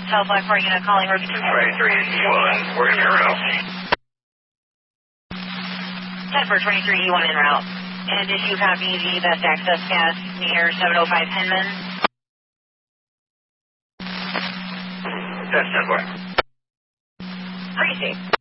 Southwest Oregon calling Ruby 23E1, we're in your route. 10 for 23E1 en route. And did you copy the best access gas near 705 Henman? That's 10-4. Appreciate.